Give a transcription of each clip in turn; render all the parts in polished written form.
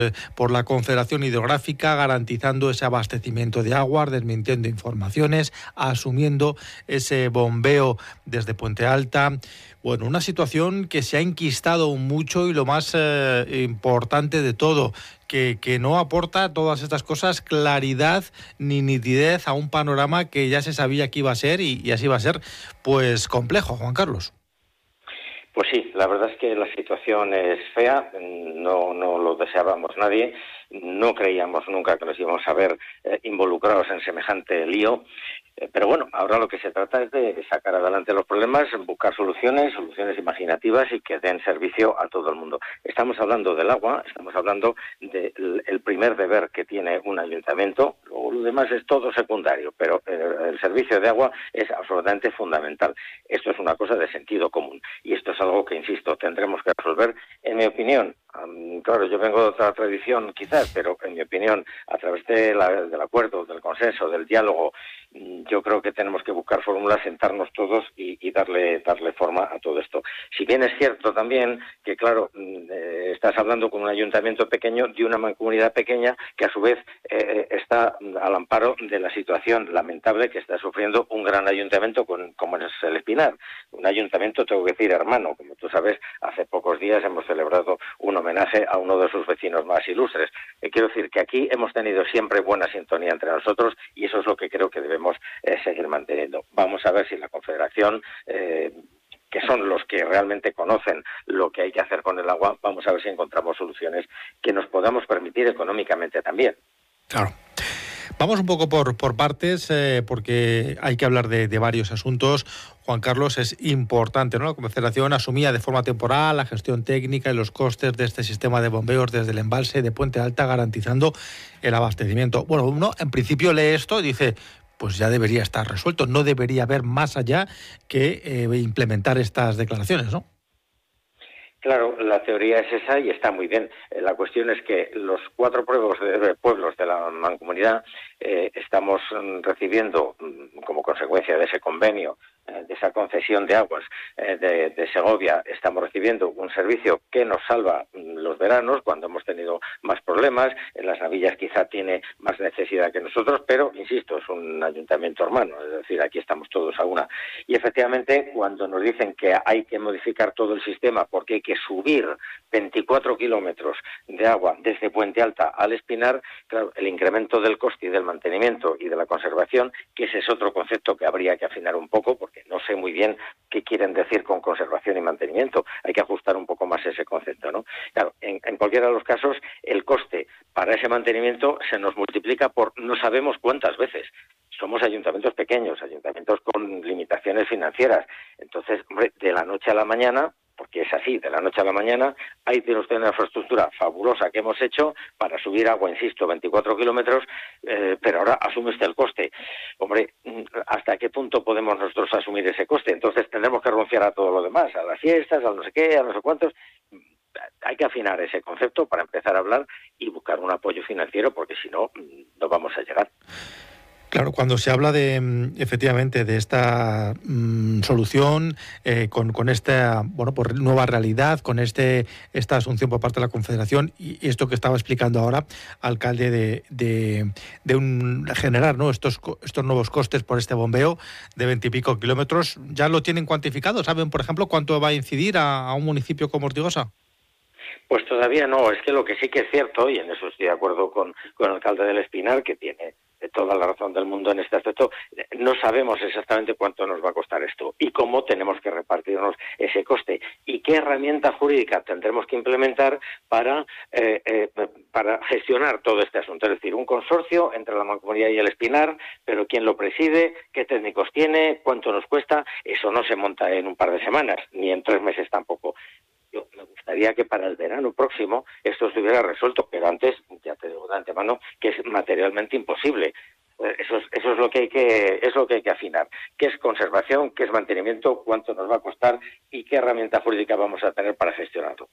por la Confederación Hidrográfica, garantizando ese abastecimiento de agua, desmintiendo informaciones, asumiendo ese bombeo desde Puente Alta. Bueno, una situación que se ha enquistado mucho y lo más importante de todo, que no aporta todas estas cosas claridad ni nitidez a un panorama que ya se sabía que iba a ser y así va a ser, pues complejo, Juan Carlos. Pues sí, la verdad es que la situación es fea, no lo deseábamos nadie, no creíamos nunca que nos íbamos a ver involucrados en semejante lío, pero bueno, ahora lo que se trata es de sacar adelante los problemas, buscar soluciones imaginativas y que den servicio a todo el mundo. Estamos hablando del agua, estamos hablando del primer deber que tiene un ayuntamiento, luego lo demás es todo secundario, pero el servicio de agua es absolutamente fundamental. Esto es una cosa de sentido común y esto es algo que, insisto, tendremos que resolver, en mi opinión. Claro, yo vengo de otra tradición quizás, pero en mi opinión, a través del acuerdo, del consenso, del diálogo, yo creo que tenemos que buscar fórmulas, sentarnos todos y darle forma a todo esto. Si bien es cierto también que, claro, estás hablando con un ayuntamiento pequeño de una mancomunidad pequeña que a su vez está al amparo de la situación lamentable que está sufriendo un gran ayuntamiento como es el Espinar. Un ayuntamiento, tengo que decir, hermano. Como tú sabes, hace pocos días hemos celebrado un homenaje a uno de sus vecinos más ilustres. Quiero decir que aquí hemos tenido siempre buena sintonía entre nosotros y eso es lo que creo que debemos seguir manteniendo. Vamos a ver si la Confederación, que son los que realmente conocen lo que hay que hacer con el agua, vamos a ver si encontramos soluciones que nos podamos permitir económicamente también. Claro. Vamos un poco por partes, porque hay que hablar de varios asuntos. Juan Carlos, es importante, ¿no? La Confederación asumía de forma temporal la gestión técnica y los costes de este sistema de bombeos desde el embalse de Puente Alta, garantizando el abastecimiento. Bueno, uno en principio lee esto y dice, pues ya debería estar resuelto, no debería haber más allá que implementar estas declaraciones, ¿no? Claro, la teoría es esa y está muy bien. La cuestión es que los 4 pueblos de la mancomunidad estamos recibiendo, como consecuencia de ese convenio, de esa concesión de aguas de Segovia, estamos recibiendo un servicio que nos salva los veranos cuando hemos tenido más problemas. En las Navillas quizá tiene más necesidad que nosotros, pero, insisto, es un ayuntamiento hermano, es decir, aquí estamos todos a una. Y efectivamente, cuando nos dicen que hay que modificar todo el sistema porque hay que subir 24 kilómetros de agua desde Puente Alta al Espinar, claro, el incremento del coste y del mantenimiento y de la conservación, que ese es otro concepto que habría que afinar un poco, porque no sé muy bien qué quieren decir con conservación y mantenimiento. Hay que ajustar un poco más ese concepto, ¿no? Claro, en cualquiera de los casos, el coste para ese mantenimiento se nos multiplica por no sabemos cuántas veces. Somos ayuntamientos pequeños, ayuntamientos con limitaciones financieras. Entonces, hombre, de la noche a la mañana, porque es así, de la noche a la mañana, ahí tiene usted una infraestructura fabulosa que hemos hecho para subir agua, insisto, 24 kilómetros, pero ahora asume usted el coste. Hombre, ¿hasta qué punto podemos nosotros asumir ese coste? Entonces tendremos que renunciar a todo lo demás, a las fiestas, a no sé qué, a no sé cuántos. Hay que afinar ese concepto para empezar a hablar y buscar un apoyo financiero, porque si no, no vamos a llegar. Claro, cuando se habla efectivamente de esta solución, con esta pues, nueva realidad, con esta asunción por parte de la Confederación y esto que estaba explicando ahora, alcalde, de generar, ¿no?, estos nuevos costes por este bombeo de 20 y pico kilómetros, ¿ya lo tienen cuantificado? ¿Saben, por ejemplo, cuánto va a incidir a un municipio como Ortigosa? Pues todavía no, es que lo que sí que es cierto, y en eso estoy de acuerdo con el alcalde del Espinar, que tiene toda la razón del mundo en este aspecto, no sabemos exactamente cuánto nos va a costar esto y cómo tenemos que repartirnos ese coste y qué herramienta jurídica tendremos que implementar para gestionar todo este asunto. Es decir, un consorcio entre la Mancomunidad y el Espinar, pero quién lo preside, qué técnicos tiene, cuánto nos cuesta, eso no se monta en un par de semanas, ni en 3 meses tampoco. Yo me gustaría que para el verano próximo esto estuviera resuelto, pero antes, ya te digo de antemano, que es materialmente imposible. Eso es lo que hay que afinar. ¿Qué es conservación? ¿Qué es mantenimiento? ¿Cuánto nos va a costar? ¿Y qué herramienta jurídica vamos a tener para gestionarlo?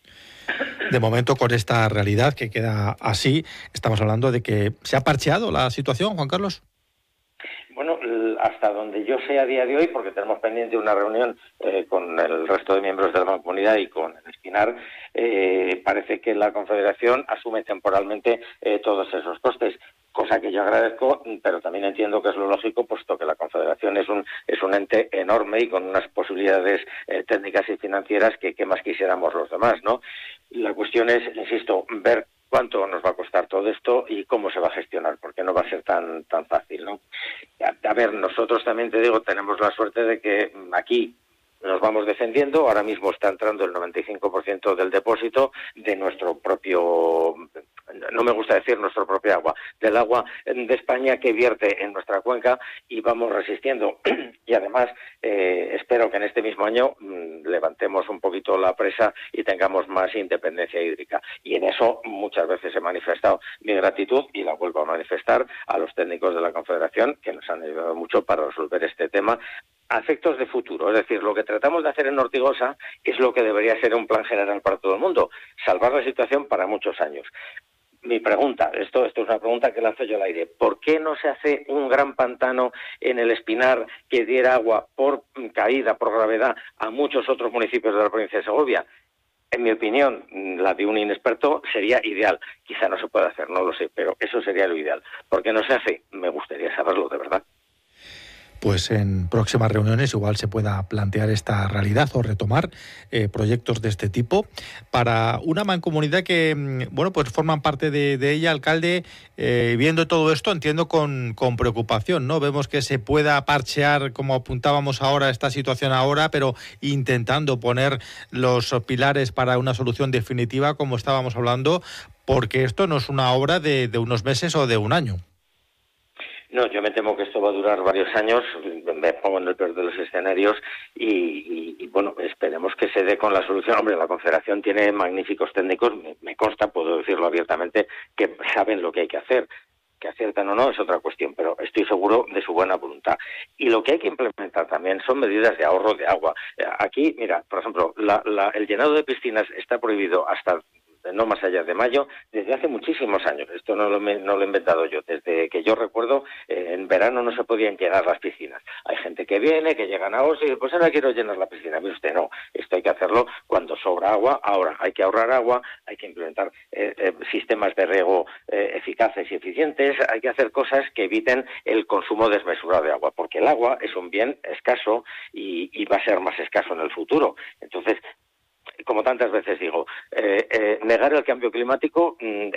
De momento, con esta realidad que queda así, estamos hablando de que se ha parcheado la situación, Juan Carlos. Bueno, hasta donde yo sé a día de hoy, porque tenemos pendiente una reunión con el resto de miembros de la Mancomunidad y con el Espinar, parece que la Confederación asume temporalmente todos esos costes, cosa que yo agradezco, pero también entiendo que es lo lógico, puesto que la Confederación es un ente enorme y con unas posibilidades técnicas y financieras que más quisiéramos los demás, ¿no? La cuestión es, insisto, ver cuánto nos va a costar todo esto y cómo se va a gestionar, porque no va a ser tan fácil, ¿no? A ver, nosotros también, te digo, tenemos la suerte de que aquí nos vamos defendiendo. Ahora mismo está entrando el 95% del depósito de nuestro propio, no me gusta decir nuestro propio agua, del agua de España que vierte en nuestra cuenca, y vamos resistiendo. Y además espero que en este mismo año levantemos un poquito la presa y tengamos más independencia hídrica. Y en eso muchas veces he manifestado mi gratitud, y la vuelvo a manifestar a los técnicos de la Confederación, que nos han ayudado mucho para resolver este tema a efectos de futuro. Es decir, lo que tratamos de hacer en Ortigosa es lo que debería ser un plan general para todo el mundo, salvar la situación para muchos años. Mi pregunta, esto es una pregunta que lanzo yo al aire: ¿por qué no se hace un gran pantano en el Espinar que diera agua por caída, por gravedad, a muchos otros municipios de la provincia de Segovia? En mi opinión, la de un inexperto, sería ideal. Quizá no se pueda hacer, no lo sé, pero eso sería lo ideal. ¿Por qué no se hace? Me gustaría saberlo, de verdad. Pues en próximas reuniones igual se pueda plantear esta realidad o retomar proyectos de este tipo para una mancomunidad que, bueno, pues forman parte de ella, alcalde. Viendo todo esto, entiendo con preocupación, ¿no? Vemos que se pueda parchear, como apuntábamos ahora, esta situación ahora, pero intentando poner los pilares para una solución definitiva, como estábamos hablando, porque esto no es una obra de unos meses o de un año. No, yo me temo que esto va a durar varios años, me pongo en el peor de los escenarios y bueno, esperemos que se dé con la solución. Hombre, la Confederación tiene magníficos técnicos, me consta, puedo decirlo abiertamente, que saben lo que hay que hacer. Que aciertan o no es otra cuestión, pero estoy seguro de su buena voluntad. Y lo que hay que implementar también son medidas de ahorro de agua. Aquí, mira, por ejemplo, el llenado de piscinas está prohibido hasta no más allá de mayo, desde hace muchísimos años. Esto no lo he inventado yo. Desde que yo recuerdo, en verano no se podían llenar las piscinas. Hay gente que viene, que llegan a OSI y pues ahora quiero llenar la piscina. Mire usted, no. Esto hay que hacerlo cuando sobra agua. Ahora hay que ahorrar agua, hay que implementar sistemas de riego eficaces y eficientes. Hay que hacer cosas que eviten el consumo desmesurado de agua, porque el agua es un bien escaso y va a ser más escaso en el futuro. Entonces, como tantas veces digo, negar el cambio climático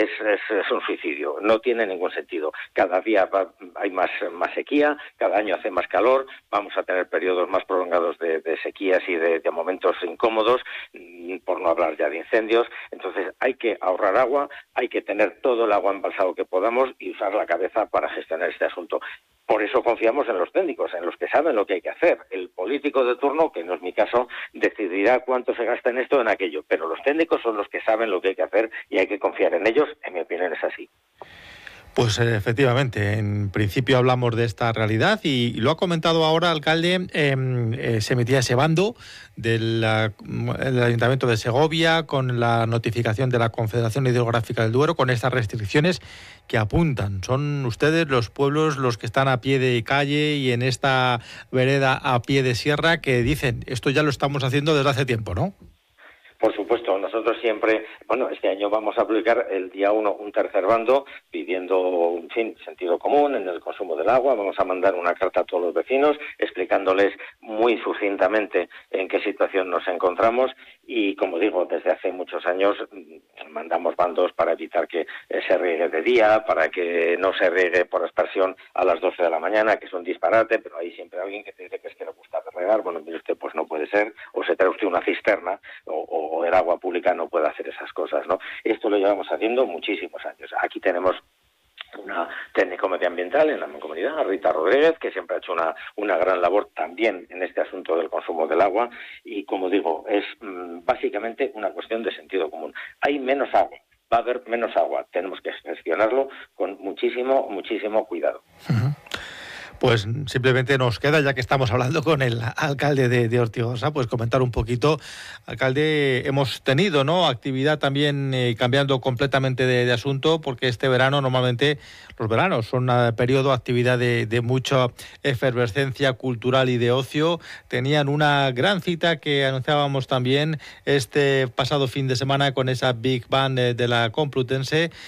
es un suicidio, no tiene ningún sentido. Cada día hay más sequía, cada año hace más calor, vamos a tener periodos más prolongados de sequías y de momentos incómodos, por no hablar ya de incendios. Entonces hay que ahorrar agua, hay que tener todo el agua embalsado que podamos y usar la cabeza para gestionar este asunto. Por eso confiamos en los técnicos, en los que saben lo que hay que hacer. El político de turno, que no es mi caso, decidirá cuánto se gasta en esto o en aquello, pero los técnicos son los que saben lo que hay que hacer y hay que confiar en ellos. En mi opinión es así. Pues efectivamente, en principio hablamos de esta realidad y lo ha comentado ahora, alcalde. Se emitía ese bando del Ayuntamiento de Segovia con la notificación de la Confederación Hidrográfica del Duero, con estas restricciones que apuntan. Son ustedes los pueblos los que están a pie de calle y en esta vereda a pie de sierra que dicen, esto ya lo estamos haciendo desde hace tiempo, ¿no? Por supuesto, nosotros siempre, bueno, este año vamos a aplicar el día 1 un tercer bando pidiendo, en fin, sentido común en el consumo del agua. Vamos a mandar una carta a todos los vecinos explicándoles muy sucintamente en qué situación nos encontramos y, como digo, desde hace muchos años mandamos bandos para evitar que se riegue de día, para que no se riegue por aspersión a las 12 de la mañana, que es un disparate, pero hay siempre alguien que te dice que es que le gusta regar. Bueno, mire usted, pues no puede ser, o se trae usted una cisterna, o el agua pública no puede hacer esas cosas, ¿no? Esto lo llevamos haciendo muchísimos años. Aquí tenemos una técnico medioambiental en la mancomunidad, Rita Rodríguez, que siempre ha hecho una gran labor también en este asunto del consumo del agua y, como digo, es básicamente una cuestión de sentido común. Hay menos agua, va a haber menos agua, tenemos que gestionarlo con muchísimo cuidado. Uh-huh. Pues simplemente nos queda, ya que estamos hablando con el alcalde de Ortigosa, pues comentar un poquito. Alcalde, hemos tenido, ¿no?, actividad también, cambiando completamente de asunto, porque este verano, normalmente los veranos son un periodo de actividad de mucha efervescencia cultural y de ocio. Tenían una gran cita que anunciábamos también este pasado fin de semana con esa Big Band de la Complutense.